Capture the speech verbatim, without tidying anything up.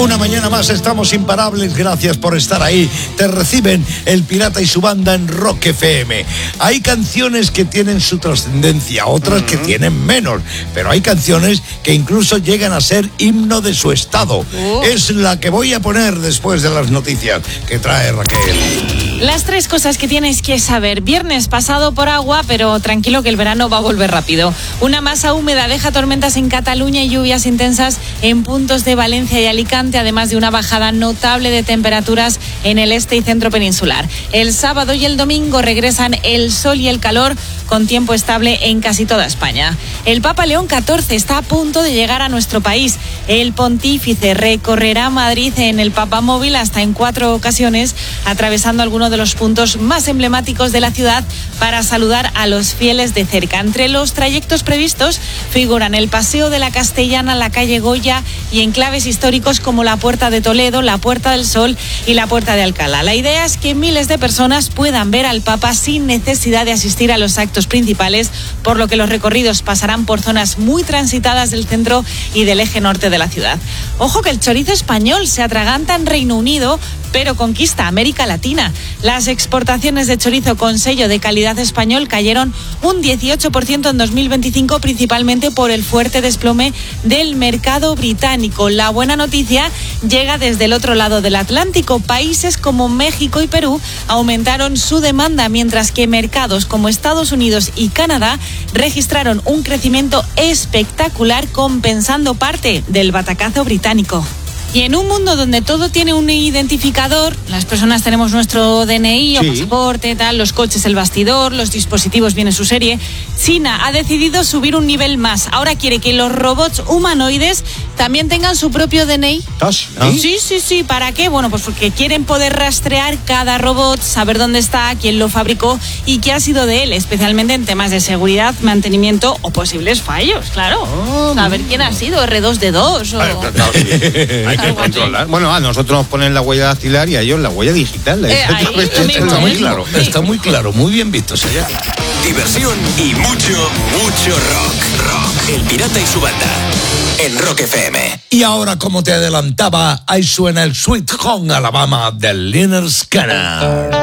Una mañana más estamos imparables, gracias por estar ahí. Te reciben El Pirata y su banda en Rock F M. Hay canciones que tienen su trascendencia, otras uh-huh. que tienen menos, pero hay canciones que incluso llegan a ser himno de su estado. Uh. Es la que voy a poner después de las noticias que trae Raquel. Las tres cosas que tienes que saber. Viernes pasado por agua, pero tranquilo que el verano va a volver rápido. Una masa húmeda deja tormentas en Cataluña y lluvias intensas en puntos de Valencia y Alicante, además de una bajada notable de temperaturas en el este y centro peninsular. El sábado y el domingo regresan el sol y el calor con tiempo estable en casi toda España. El Papa León catorce está a punto de llegar a nuestro país. El pontífice recorrerá Madrid en el Papamóvil hasta en cuatro ocasiones, atravesando algunos de los puntos más emblemáticos de la ciudad para saludar a los fieles de cerca. Entre los trayectos previstos figuran el Paseo de la Castellana, la calle Goya y enclaves históricos como la Puerta de Toledo, la Puerta del Sol y la Puerta de Alcalá. La idea es que miles de personas puedan ver al Papa sin necesidad de asistir a los actos principales, por lo que los recorridos pasarán por zonas muy transitadas del centro y del eje norte de la ciudad. Ojo que el chorizo español se atraganta en Reino Unido, pero conquista América Latina. Las exportaciones de chorizo con sello de calidad español cayeron un dieciocho por ciento en dos mil veinticinco, principalmente por el fuerte desplome del mercado británico. La buena noticia llega desde el otro lado del Atlántico. Países como México y Perú aumentaron su demanda, mientras que mercados como Estados Unidos y Canadá registraron un crecimiento espectacular, compensando parte del batacazo británico. Y en un mundo donde todo tiene un identificador, las personas tenemos nuestro D N I o sí. pasaporte, tal, los coches el bastidor, los dispositivos viene su serie, China ha decidido subir un nivel más. Ahora quiere que los robots humanoides también tengan su propio D N I. ¿Ah, sí? Sí, sí, sí. ¿Para qué? Bueno, pues porque quieren poder rastrear cada robot, saber dónde está, quién lo fabricó y qué ha sido de él, especialmente en temas de seguridad, mantenimiento o posibles fallos, claro. Oh, saber quién ha sido, erre dos de dos o... Claro, claro, sí. Hay que controlar. Bueno, a nosotros nos ponen la huella dactilar y a ellos la huella digital. Eh, ahí, está muy claro, está muy claro, muy bien visto, señor. Diversión y mucho, mucho rock. Rock. El Pirata y su banda en Rock F M. Y ahora, como te adelantaba, ahí suena el Sweet Home Alabama de Lynyrd Skynyrd.